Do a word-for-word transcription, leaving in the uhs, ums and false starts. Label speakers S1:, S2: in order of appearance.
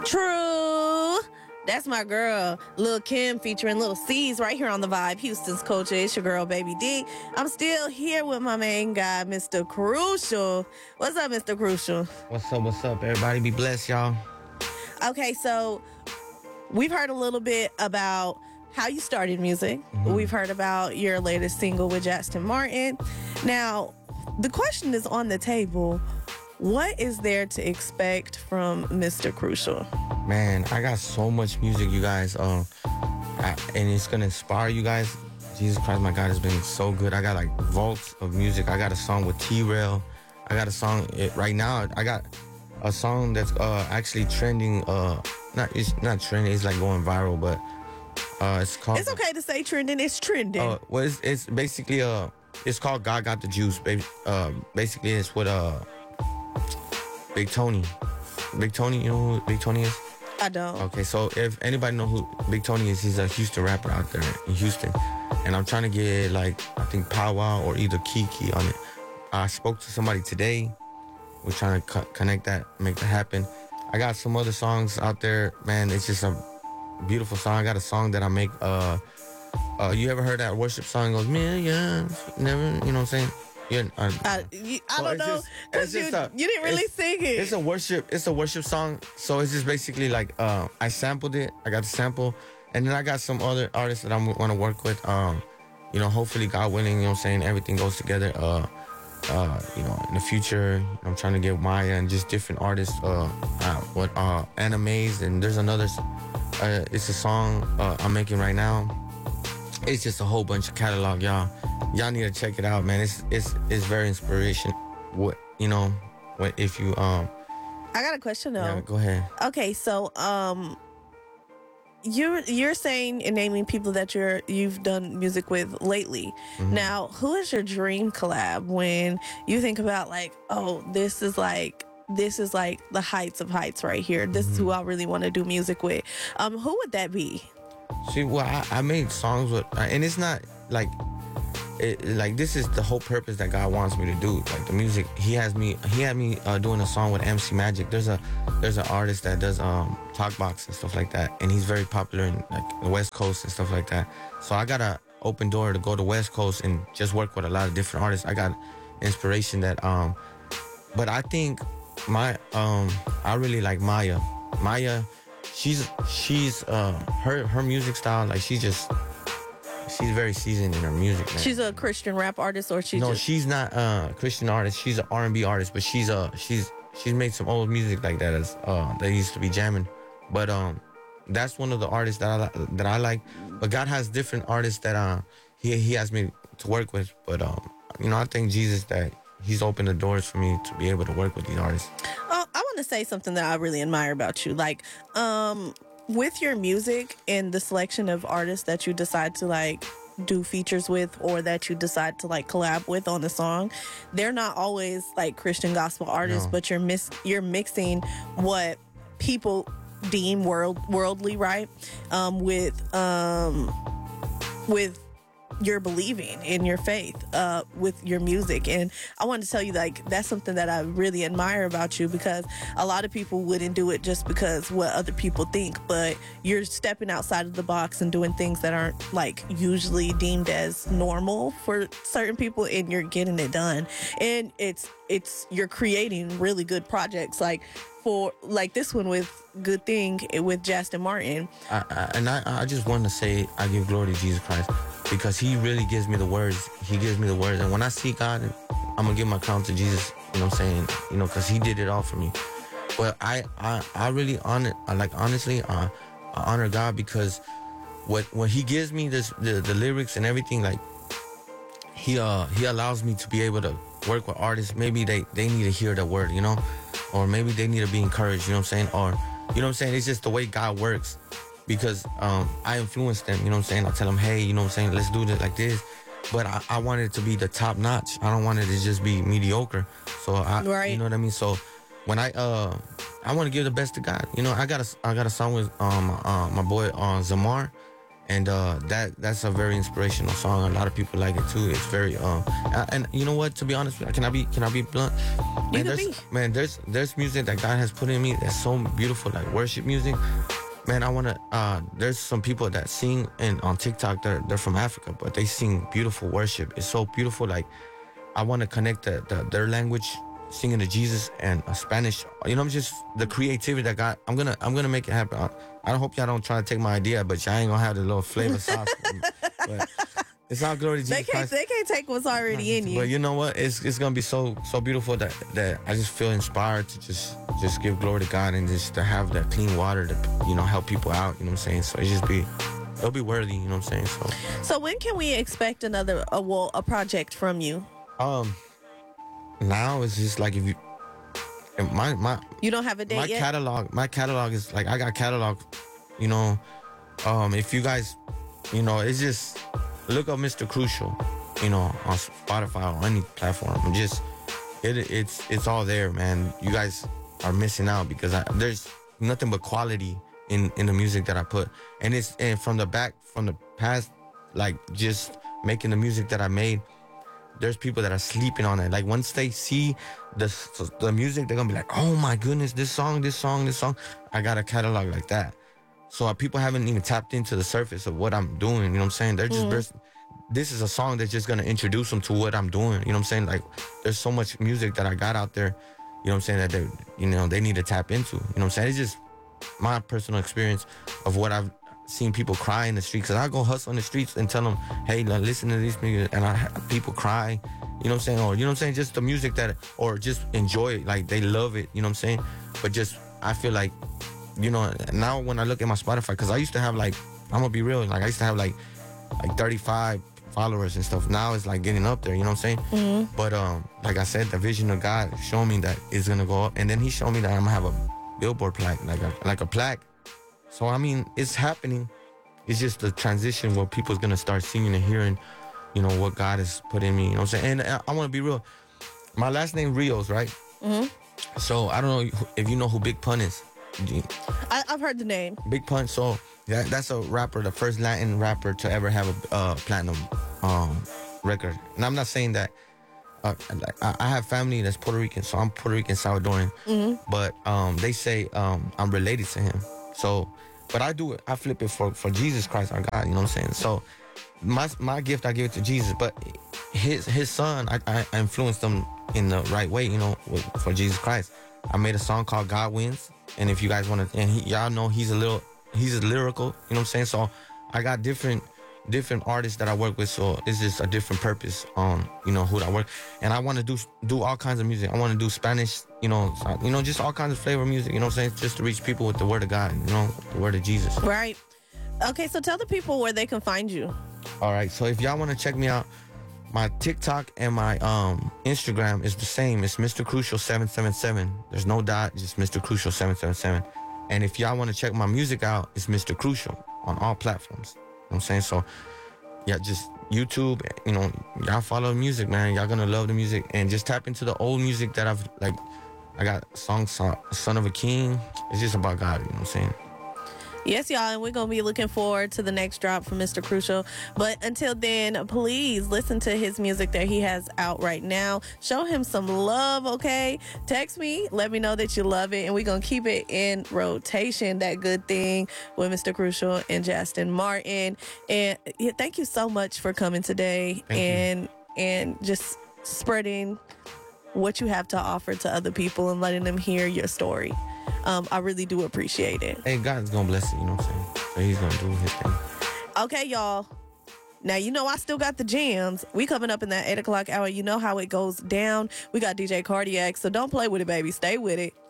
S1: True. That's my girl, Lil Kim, featuring Lil C's right here on The Vibe, Houston's culture. It's your girl, Baby D. I'm still here with my main guy, Mister Crucial. What's up, Mister Crucial?
S2: What's up, what's up? Everybody be blessed, y'all.
S1: Okay, so we've heard a little bit about how you started music. Mm-hmm. We've heard about your latest single with Justin Martin. Now, the question is on the table. What is there to expect from Mister Crucial?
S2: Man, I got so much music, you guys. Um, I, and it's going to inspire you guys. Jesus Christ, my God, has been so good. I got like vaults of music. I got a song with T-Rail. I got a song it, right now. I got a song that's uh, actually trending. Uh, not It's not trending. It's like going viral, but uh, it's called...
S1: It's okay to say trending. It's trending.
S2: Uh, well, it's, it's basically... Uh, it's called God Got the Juice. Baby. Uh, basically, it's with... Uh, Big Tony. Big Tony, you know who Big Tony is?
S1: I don't.
S2: Okay, so if anybody know who Big Tony is, he's a Houston rapper out there in Houston. And I'm trying to get, like, I think Pow Wow or either Kiki on it. I spoke to somebody today. We're trying to co- connect that, make that happen. I got some other songs out there. Man, it's just a beautiful song. I got a song that I make. Uh, uh, you ever heard that worship song? It goes, millions, never, you know what I'm saying? Yeah, uh,
S1: I, you, I
S2: well,
S1: don't know because you,
S2: a,
S1: you didn't really sing it.
S2: It's a worship. It's a worship song. So it's just basically like uh, I sampled it. I got the sample, and then I got some other artists that I want to work with. Um, you know, hopefully God willing, you know, what I'm saying everything goes together. Uh, uh, you know, in the future, I'm trying to get Maya and just different artists. Uh, uh what uh, animes, and there's another. Uh, it's a song uh, I'm making right now. It's just a whole bunch of catalog, y'all. Y'all need to check it out, man. It's it's it's very inspirational. What you know, what if you um.
S1: I got a question though.
S2: Yeah, go ahead.
S1: Okay, so um, you're you're saying and naming people that you're you've done music with lately. Mm-hmm. Now, who is your dream collab when you think about like, oh, this is like. This is like the heights of heights right here. This mm-hmm. is who I really want to do music with. Um, who would that be?
S2: See, well, I, I made songs with, and it's not like, it, like this is the whole purpose that God wants me to do. Like the music, He has me, He had me uh, doing a song with M C Magic. There's a, there's an artist that does um talkbox and stuff like that, and he's very popular in like the West Coast and stuff like that. So I got a open door to go to West Coast and just work with a lot of different artists. I got inspiration that um, but I think my um, I really like Maya. Maya. She's she's uh her her music style, like she's just she's very seasoned in her music, man.
S1: She's a Christian rap artist, or she's
S2: no
S1: just...
S2: she's not a Christian artist. She's an R and B artist, but she's uh she's she's made some old music like that as uh that used to be jamming. But um that's one of the artists that I that I like. But God has different artists that uh he he has me to work with. But um you know, I thank Jesus that He's opened the doors for me to be able to work with these artists.
S1: Oh, I want to say something that I really admire about you. Like, um, with your music and the selection of artists that you decide to like do features with, or that you decide to like collab with on the song, they're not always like Christian gospel artists, no. but you're mis- you're mixing what people deem world worldly, right? Um, with um, with you're believing in your faith uh, with your music. And I want to tell you, like, that's something that I really admire about you, because a lot of people wouldn't do it just because what other people think, but you're stepping outside of the box and doing things that aren't like usually deemed as normal for certain people, and you're getting it done. And it's it's you're creating really good projects, like for like this one with Good Thing with Justin Martin.
S2: I, I, and I, I just want to say I give glory to Jesus Christ, because He really gives me the words. He gives me the words. And when I see God, I'm going to give my crown to Jesus, you know what I'm saying? You know, because He did it all for me. But I I, I really honor, I like, honestly, uh, I honor God, because what when He gives me this, the, the lyrics and everything, like, He uh He allows me to be able to work with artists. Maybe they, they need to hear the word, you know? Or maybe they need to be encouraged, you know what I'm saying? Or, you know what I'm saying? It's just the way God works. Because um, I influence them, you know what I'm saying? I tell them, hey, you know what I'm saying? Let's do this like this. But I, I want it to be the top notch. I don't want it to just be mediocre. So, I,
S1: right.
S2: you know what I mean? So, when I uh, I want to give the best to God. You know, I got a, I got a song with um uh, my boy uh, Zamar. And uh, that that's a very inspirational song. A lot of people like it too. It's very um, uh, and you know what? To be honest, can I be can I be blunt? Man,
S1: can
S2: there's
S1: be.
S2: man, there's there's music that God has put in me that's so beautiful, like worship music. Man, I wanna. Uh, there's some people that sing and on TikTok. They're they're from Africa, but they sing beautiful worship. It's so beautiful. Like I want to connect the, the their language, singing to Jesus, and uh, Spanish. You know, I'm just the creativity that God. I'm gonna I'm gonna make it happen. I, I hope y'all don't try to take my idea, but y'all ain't gonna have the little flavor sauce. But it's all glory to Jesus
S1: They can't,
S2: Christ.
S1: they can't take what's already in you.
S2: But you know what? It's it's gonna be so so beautiful that that I just feel inspired to just just give glory to God and just to have that clean water to you know help people out. You know what I'm saying? So it just be it'll be worthy. You know what I'm saying? So
S1: So when can we expect another a well, a project from you?
S2: um now it's just like if you and my my
S1: You don't have a date
S2: my
S1: yet?
S2: catalog my catalog is like I got catalog. You know, um if you guys you know it's just look up Mister Crucial. You know on Spotify or any platform. And just it it's it's all there, man. You guys are missing out because I, there's nothing but quality in in the music that I put, and it's and from the back from the past, like just making the music that I made. There's people that are sleeping on it. Like once they see the the music, they're gonna be like, "Oh my goodness, this song, this song, this song." I got a catalog like that. So uh, people haven't even tapped into the surface of what I'm doing. You know what I'm saying? They're just
S1: Mhm.
S2: burst- this is a song that's just gonna introduce them to what I'm doing. You know what I'm saying? Like there's so much music that I got out there. You know what I'm saying? That they, you know, they need to tap into. You know what I'm saying? It's just my personal experience of what I've seen people cry in the streets. Cause I go hustle in the streets and tell them, hey, like, listen to this music, and I have people cry. You know what I'm saying? Or you know what I'm saying? Just the music that, or just enjoy it. Like they love it. You know what I'm saying? But just I feel like, you know, now when I look at my Spotify, cause I used to have like, I'm gonna be real, like I used to have like, like thirty-five followers and stuff. Now it's like getting up there. You know what I'm saying?
S1: Mm-hmm.
S2: But um, like I said, the vision of God showed me that it's gonna go up, and then He showed me that I'm gonna have a billboard plaque, like a like a plaque. So I mean, it's happening. It's just the transition where people's gonna start singing and hearing, you know, what God has put in me. You know what I'm saying? And I, I want to be real. My last name Rios, right?
S1: Mm-hmm.
S2: So I don't know if you know who Big Pun is.
S1: I, I've heard the name.
S2: Big Pun. So that, that's a rapper, the first Latin rapper to ever have a uh, platinum um, record. And I'm not saying that. Uh, I, I have family that's Puerto Rican, so I'm Puerto Rican Salvadorian.
S1: Mm-hmm.
S2: But um, they say um, I'm related to him. So, but I do it. I flip it for, for Jesus Christ, our God. You know what I'm saying? So, my my gift, I give it to Jesus. But his his son, I, I, I influenced him in the right way. You know, with, for Jesus Christ. I made a song called God Wins. And if you guys want to, and he, y'all know he's a little, he's a lyrical. You know what I'm saying? So, I got different. different artists that I work with, so it's just a different purpose on, you know, who I work. And I want to do do all kinds of music. I want to do Spanish, you know, you know, just all kinds of flavor music, you know what I'm saying? Just to reach people with the word of God, you know, the word of Jesus.
S1: Right. Okay, so tell the people where they can find you.
S2: All right, so if y'all want to check me out, my TikTok and my um Instagram is the same. It's Mister Crucial seven seven seven. There's no dot, just Mister Crucial seven seven seven. And if y'all want to check my music out, it's Mister Crucial on all platforms. You know what I'm saying? So, yeah, just YouTube, you know, y'all follow the music, man. Y'all gonna love the music. And just tap into the old music that I've, like, I got songs, Son of a King. It's just about God, you know what I'm saying?
S1: Yes, y'all, and we're going to be looking forward to the next drop from Mister Crucial. But until then, please listen to his music that he has out right now. Show him some love, okay? Text me, let me know that you love it, and we're going to keep it in rotation, that good thing with Mister Crucial and Justin Martin. And yeah, thank you so much for coming today
S2: Thank
S1: and you. and just spreading what you have to offer to other people and letting them hear your story. Um, I really do appreciate it.
S2: Hey, God's gonna bless it, you know what I'm saying? So he's gonna do his thing.
S1: Okay, y'all. Now, you know I still got the jams. We coming up in that eight o'clock hour. You know how it goes down. We got D J Cardiac, so don't play with it, baby. Stay with it.